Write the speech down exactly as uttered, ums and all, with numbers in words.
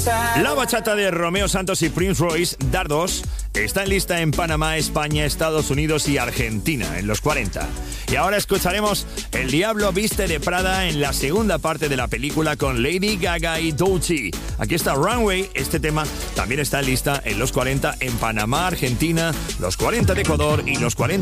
La bachata de Romeo Santos y Prince Royce, Dardos, está en lista en Panamá, España, Estados Unidos y Argentina, en los cuarenta. Y ahora escucharemos El Diablo Viste de Prada en la segunda parte de la película con Lady Gaga y Doechii. Aquí está Runway, este tema también está en lista en los cuarenta en Panamá, Argentina, los cuarenta de Ecuador y los cuarenta